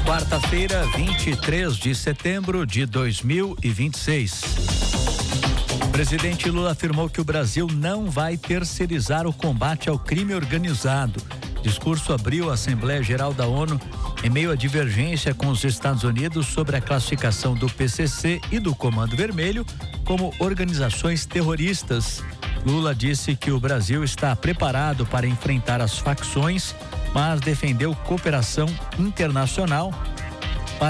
Quarta-feira, 23 de setembro de 2026. O presidente Lula afirmou que o Brasil não vai terceirizar o combate ao crime organizado. O discurso abriu a Assembleia Geral da ONU em meio à divergência com os Estados Unidos sobre a classificação do PCC e do Comando Vermelho como organizações terroristas. Lula disse que o Brasil está preparado para enfrentar as facções, mas defendeu cooperação internacional